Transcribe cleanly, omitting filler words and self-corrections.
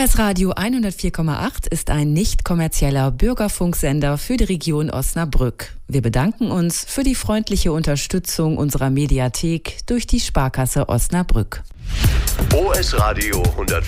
OS Radio 104,8 ist ein nicht kommerzieller Bürgerfunksender für die Region Osnabrück. Wir bedanken uns für die freundliche Unterstützung unserer Mediathek durch die Sparkasse Osnabrück. OS Radio 104,8